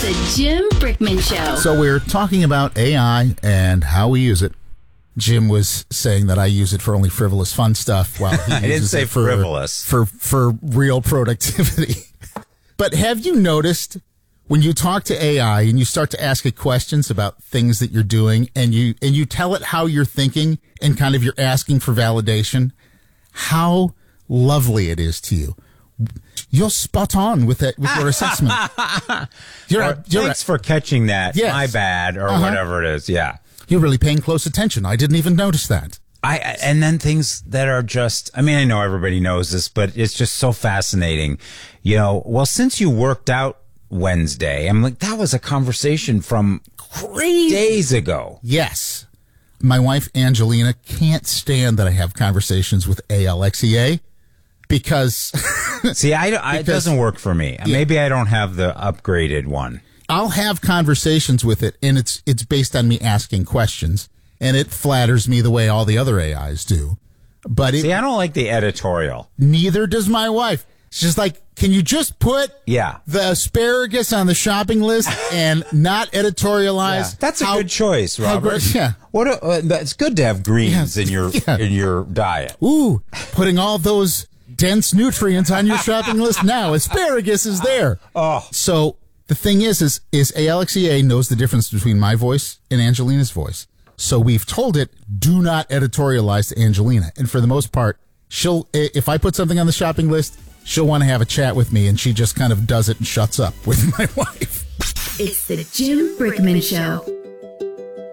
the Jim Brickman Show. So we're talking about AI and how we use it. Jim was saying that I use it for only frivolous fun stuff, while he I didn't uses say it for, frivolous. for real productivity. But have you noticed when you talk to AI and you start to ask it questions about things that you're doing, and you tell it how you're thinking and kind of you're asking for validation, how lovely it is to you? You're spot on with your assessment. Thanks for catching that. Yes. My bad, or whatever it is. Yeah. You're really paying close attention. I didn't even notice that. And then things that are just, I mean, I know everybody knows this, but it's just so fascinating. You know, well, since you worked out Wednesday, I'm like, that was a conversation from days ago. Yes. My wife, Angelina, can't stand that I have conversations with Alexia because... See, it doesn't work for me. Yeah. Maybe I don't have the upgraded one. I'll have conversations with it, and it's based on me asking questions, and it flatters me the way all the other AIs do. But see, I don't like the editorial. Neither does my wife. She's like, can you just put the asparagus on the shopping list and not editorialize? Yeah. That's a good choice, Robert. It's good to have greens in your diet. Ooh, putting all those dense nutrients on your shopping list now. Asparagus is there. Oh, so. The thing is Alexia knows the difference between my voice and Angelina's voice. So we've told it, do not editorialize to Angelina. And for the most part, if I put something on the shopping list, she'll want to have a chat with me, and she just kind of does it and shuts up with my wife. It's the Jim Brickman Show.